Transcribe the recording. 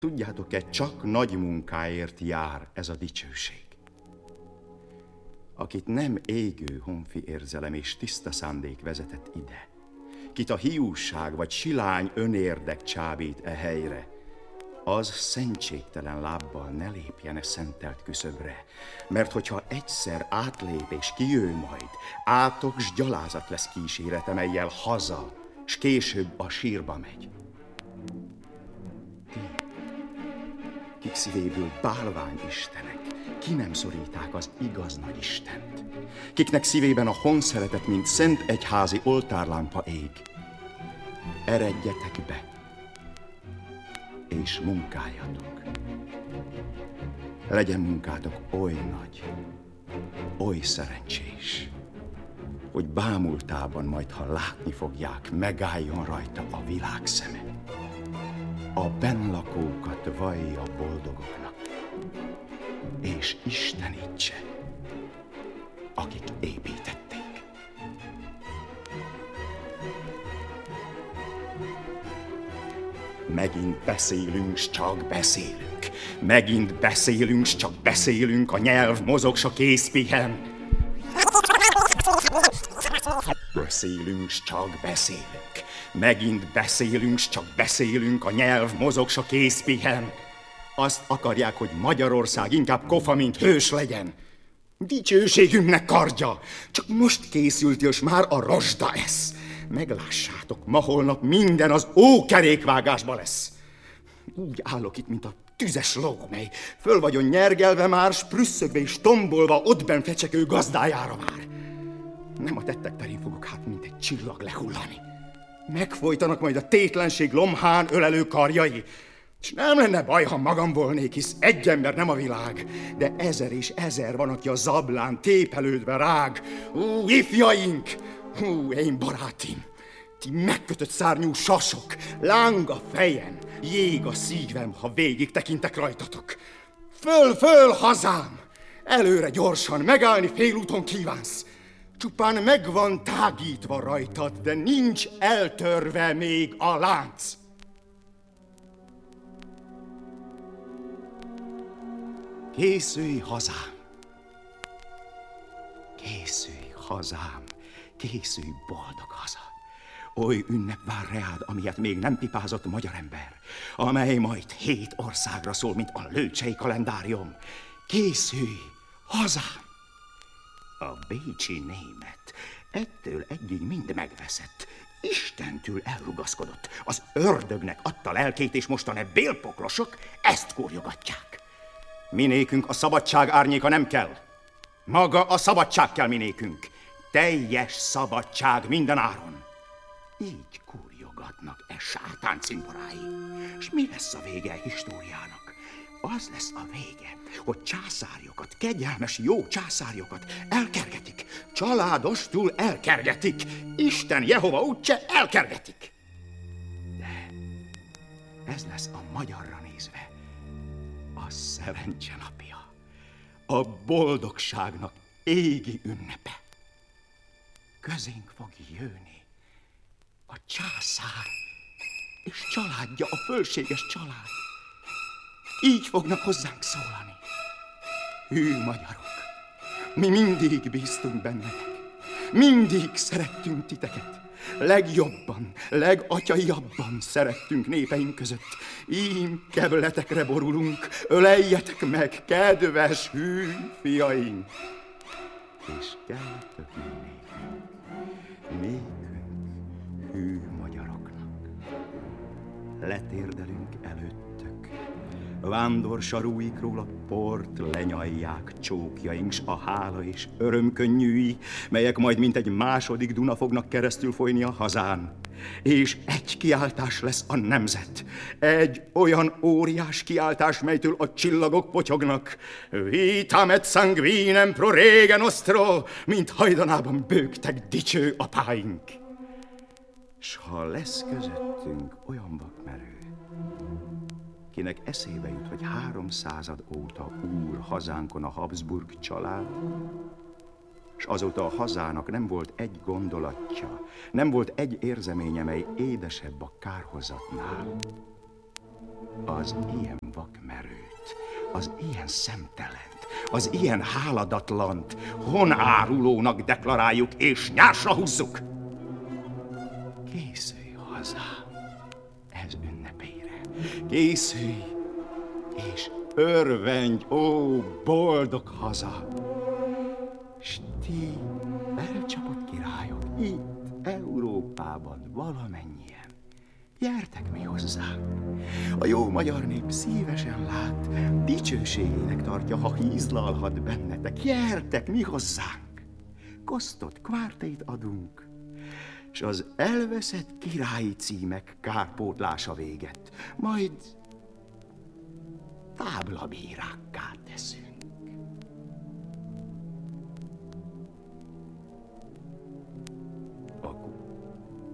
Tudjátok-e, csak nagy munkáért jár ez a dicsőség. Akit nem égő honfi érzelem és tiszta szándék vezetett ide, kit a hiúság vagy silány önérdek csábít e helyre, az szentségtelen lábbal ne lépjen e szentelt küszöbre, mert hogyha egyszer átlép és kijő majd, átok s gyalázat lesz kísérete, mellyel haza, s később a sírba megy. Ti, kik szívéből bálvány istenek, ki nem szoríták az igaz nagy Istent, kiknek szívében a honszeretet, mint szent egyházi oltárlámpa ég, eredjetek be, és munkáljatok. Legyen munkátok oly nagy, oly szerencsés, hogy bámultában majd, ha látni fogják, megálljon rajta a világ szeme. A bennlakókat vallja boldogoknak, és istenítse, akik építették. Megint beszélünk, s csak beszélünk. Megint beszélünk, s csak beszélünk, a nyelv mozog, s a kéz pihen. Beszélünk, s csak beszélünk. Megint beszélünk, s csak beszélünk, a nyelv mozog, s a kéz pihen. Azt akarják, hogy Magyarország inkább kofa, mint hős legyen. Dicsőségünknek kardja. Csak most készült, és már a rozsda esz. Meglássátok, ma holnap minden az ókerékvágásba lesz. Úgy állok itt, mint a tüzes ló, mely föl vagyon nyergelve már, s prüsszögve és tombolva ottben fecsekő gazdájára vár. Nem a tettek terén fogok hát, mint egy csillag lehullani. Megfojtanak majd a tétlenség lomhán ölelő karjai. És nem lenne baj, ha magam volnék, hisz egy ember nem a világ, de ezer és ezer van, aki a zablán tépelődve rág. Ifjaink! Én barátim! Ti megkötött szárnyú sasok, láng a fejem, jég a szívem, ha végig tekintek rajtatok. Föl, föl, hazám! Előre gyorsan, megállni félúton kívánsz. Csupán meg van tágítva rajtad, de nincs eltörve még a lánc. Készülj, hazám! Készülj, hazám! Készülj, boldog haza! Oly ünnep vár reád, amilyet még nem pipázott magyar ember, amely majd 7 országra szól, mint a lőcsei kalendárium. Készülj, hazám! A bécsi német ettől egyig mind megveszett. Istentől elrugaszkodott. Az ördögnek adta lelkét, és mostan e bélpoklosok ezt kúrjogatják. Minékünk a szabadság árnyéka nem kell. Maga a szabadság kell minékünk. Teljes szabadság minden áron. Így kúrjogatnak e sátán cimborái. És mi lesz a vége a históriának? Az lesz a vége, hogy császárjokat, kegyelmes jó császárjokat elkergetik. Családostul elkergetik. Isten Jehova úgyse elkergetik. De ez lesz a magyarra nézve a szerencse napja. A boldogságnak égi ünnepe. Közénk fog jönni a császár és családja, a fölséges család. Így fognak hozzánk szólani. Hű magyarok, mi mindig bíztunk bennetek. Mindig szerettünk titeket. Legjobban, legatyaiabban szerettünk népeink között. Ím kebletekre borulunk, öleljetek meg, kedves hű fiaink. És kellettök nékünk, hű magyaroknak. Letérdelünk előttök. Vándorsarúikról a port lenyalják csókjaink, s a hála és örömkönnyűi, melyek majd mint egy második Duna fognak keresztül folyni a hazán. És egy kiáltás lesz a nemzet. Egy olyan óriás kiáltás, melytől a csillagok potyognak. Vitam et sanguinem pro rege nostro, mint hajdanában bőgtek dicső apáink. S ha lesz közöttünk olyan vakmerő, kinek eszébe jut, hogy 300 óta úr hazánkon a Habsburg család, és azóta a hazának nem volt egy gondolatja, nem volt egy érzeménye, mely édesebb a kárhozatnál. Az ilyen vakmerőt, az ilyen szemtelent, az ilyen háladatlant honárulónak deklaráljuk és nyásra húzzuk. Készülj hazám, ez ünnepére. Készülj, és örvendj, ó, boldog haza! S ti, elcsapott királyok, itt, Európában valamennyien, gyertek mi hozzánk. A jó magyar nép szívesen lát, dicsőségének tartja, ha hízlalhat bennetek. Gyertek mi hozzánk, kosztot, kvárteit adunk, s az elveszett királyi címek kárpótlása véget, majd táblabírákká teszünk.